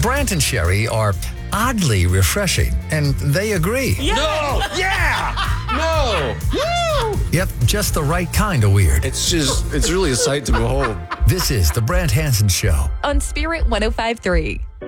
Brant and Sherry are oddly refreshing, and they agree. Yeah. No! Yeah! No! Woo! Yep, just the right kind of weird. It's really a sight to behold. This is The Brant Hansen Show. On Spirit 105.3.